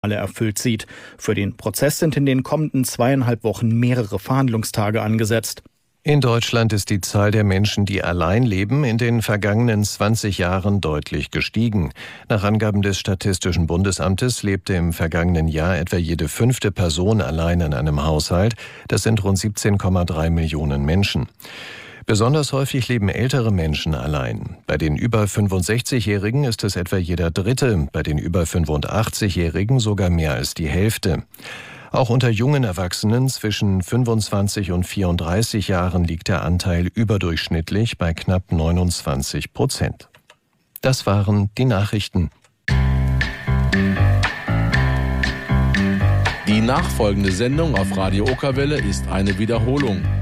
erfüllt sieht. Für den Prozess sind in den kommenden 2,5 Wochen mehrere Verhandlungstage angesetzt. In Deutschland ist die Zahl der Menschen, die allein leben, in den vergangenen 20 Jahren deutlich gestiegen. Nach Angaben des Statistischen Bundesamtes lebte im vergangenen Jahr etwa jede 5. Person allein in einem Haushalt. Das sind rund 17,3 Millionen Menschen. Besonders häufig leben ältere Menschen allein. Bei den über 65-Jährigen ist es etwa jeder Dritte, bei den über 85-Jährigen sogar mehr als die Hälfte. Auch unter jungen Erwachsenen zwischen 25 und 34 Jahren liegt der Anteil überdurchschnittlich bei knapp 29%. Das waren die Nachrichten. Die nachfolgende Sendung auf Radio Okerwelle ist eine Wiederholung.